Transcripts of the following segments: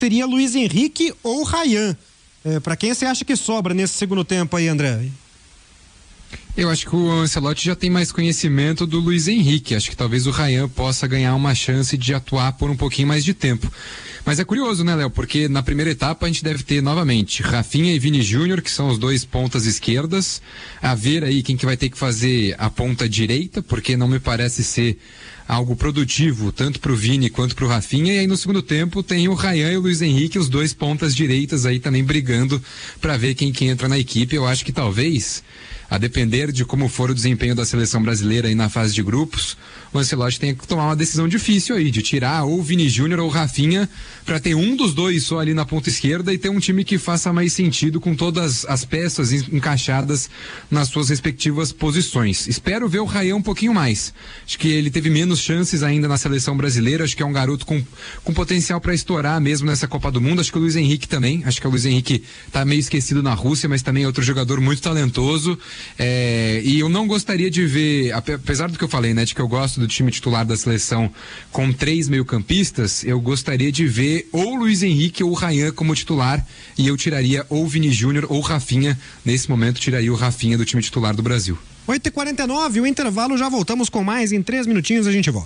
teria Luiz Henrique ou Ryan. Para quem você acha que sobra nesse segundo tempo aí, André? Eu acho que o Ancelotti já tem mais conhecimento do Luiz Henrique. Acho que talvez o Ryan possa ganhar uma chance de atuar por um pouquinho mais de tempo. Mas é curioso, né, Léo? Porque na primeira etapa a gente deve ter novamente Rafinha e Vini Júnior, que são os dois pontas esquerdas. A ver aí quem que vai ter que fazer a ponta direita, porque não me parece ser algo produtivo, tanto para o Vini quanto para o Rafinha. E aí no segundo tempo tem o Ryan e o Luiz Henrique, os dois pontas direitas aí também brigando para ver quem que entra na equipe. Eu acho que talvez, a depender de como for o desempenho da seleção brasileira aí na fase de grupos, o Ancelotti tem que tomar uma decisão difícil aí, de tirar ou o Vini Júnior ou o Rafinha, para ter um dos dois só ali na ponta esquerda e ter um time que faça mais sentido com todas as peças encaixadas nas suas respectivas posições. Espero ver o Ryan um pouquinho mais. Acho que ele teve menos chances ainda na seleção brasileira, acho que é um garoto com potencial para estourar mesmo nessa Copa do Mundo. Acho que o Luiz Henrique também, acho que o Luiz Henrique tá meio esquecido na Rússia, mas também é outro jogador muito talentoso. E eu não gostaria de ver, apesar do que eu falei, né, de que eu gosto do time titular da seleção com 3 meio-campistas, eu gostaria de ver ou o Luiz Henrique ou o Ryan como titular, e eu tiraria ou o Vini Júnior ou o Rafinha. Nesse momento tiraria o Rafinha do time titular do Brasil. 8h49, o intervalo, já voltamos com mais, em 3 minutinhos a gente volta.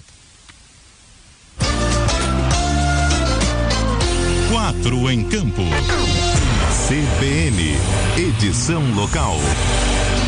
4 em campo. CBN, edição local.